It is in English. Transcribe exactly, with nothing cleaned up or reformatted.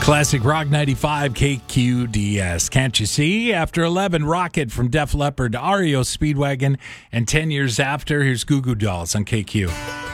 Classic Rock ninety-five K Q D S. Can't you see? After eleven, Rocket from Def Leppard, R E O Speedwagon, and ten years after, here's Goo Goo Dolls on K Q.